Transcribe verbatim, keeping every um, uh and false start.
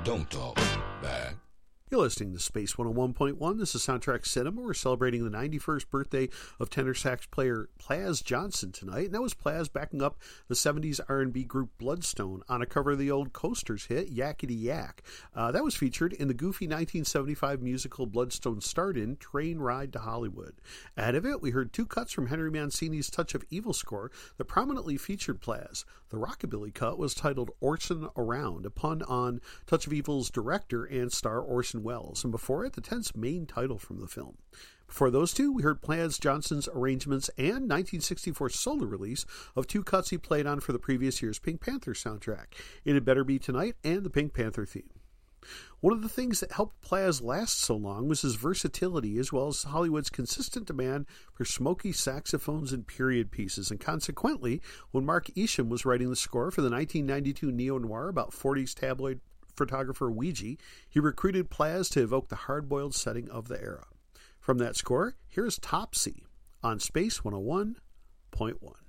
Don't talk back. You're listening to Space one oh one point one. This is Soundtrack Cinema. We're celebrating the ninety-first birthday of tenor sax player Plas Johnson tonight. And that was Plas backing up the seventies R and B group Bloodstone on a cover of the old Coasters hit, Yakety Yak. Uh, that was featured in the goofy nineteen seventy-five musical Bloodstone starred in Train Ride to Hollywood. Ahead of it, we heard two cuts from Henry Mancini's Touch of Evil score that prominently featured Plas. The rockabilly cut was titled Orson Around, a pun on Touch of Evil's director and star Orson Welles, and before it, the tense main title from the film. Before those two, we heard Plas Johnson's arrangements and nineteen sixty-four solo release of two cuts he played on for the previous year's Pink Panther soundtrack, It Had Better Be Tonight and the Pink Panther theme. One of the things that helped Plas last so long was his versatility, as well as Hollywood's consistent demand for smoky saxophones and period pieces, and consequently, when Mark Isham was writing the score for the nineteen ninety-two neo-noir about forties tabloid photographer Ouija, he recruited Plas to evoke the hard-boiled setting of the era. From that score, here's Topsy on Space one oh one point one.